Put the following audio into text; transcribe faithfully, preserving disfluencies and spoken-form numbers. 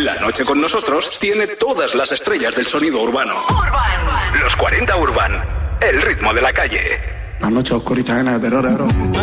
La noche con nosotros tiene todas las estrellas del sonido urbano. Urban. Los cuarenta Urban. El ritmo de la calle. La noche oscura y llena de terror.